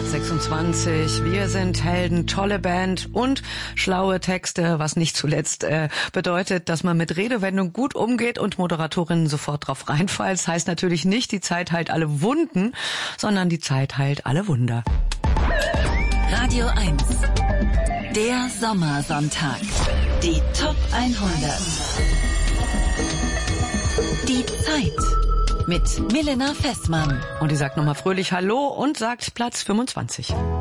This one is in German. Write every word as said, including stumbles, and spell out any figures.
Platz sechsundzwanzig. Wir sind Helden, tolle Band und schlaue Texte, was nicht zuletzt äh, bedeutet, dass man mit Redewendung gut umgeht und Moderatorinnen sofort drauf reinfallen. Das heißt natürlich nicht, die Zeit heilt alle Wunden, sondern die Zeit heilt alle Wunder. Radio eins. Der Sommersonntag. Die Top hundert. Die Zeit. Mit Milena Fessmann. Und die sagt nochmal fröhlich Hallo und sagt Platz fünfundzwanzig.